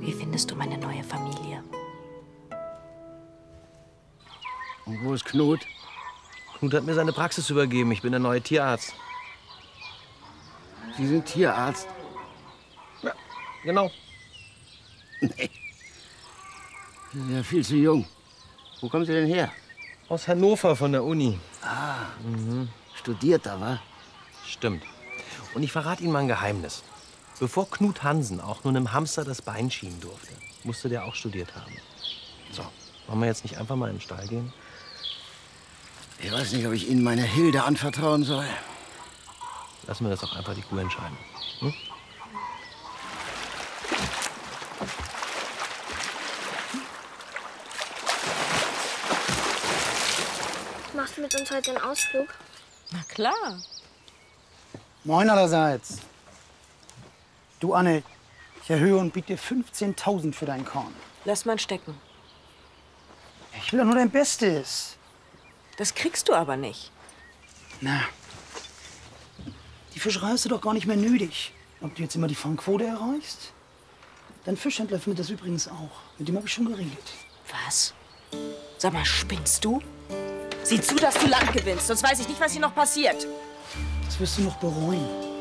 Wie findest du meine neue Familie? Und wo ist Knut? Knut hat mir seine Praxis übergeben. Ich bin der neue Tierarzt. Sie sind Tierarzt? Ja, genau. Nee. Sie sind ja viel zu jung. Wo kommen Sie denn her? Aus Hannover von der Uni. Ah, studiert da, wa? Stimmt. Und ich verrate Ihnen mal ein Geheimnis. Bevor Knut Hansen auch nur einem Hamster das Bein schieben durfte, musste der auch studiert haben. So, wollen wir jetzt nicht einfach mal in den Stall gehen? Ich weiß nicht, ob ich Ihnen meine Hilde anvertrauen soll. Lassen wir das doch einfach die Kuh entscheiden. Hm? Machst du mit uns heute den Ausflug? Na klar. Moin allerseits. Du, Anne, ich erhöhe und biete dir 15.000 für dein Korn. Lass mal stecken. Ich will doch nur dein Bestes. Das kriegst du aber nicht. Na, die Fischerei hast du doch gar nicht mehr nötig. Ob du jetzt immer die Fangquote erreichst? Dein Fischhändler findet das übrigens auch. Mit dem habe ich schon geredet. Was? Sag mal, spinnst du? Sieh zu, dass du Land gewinnst, sonst weiß ich nicht, was hier noch passiert. Das wirst du noch bereuen.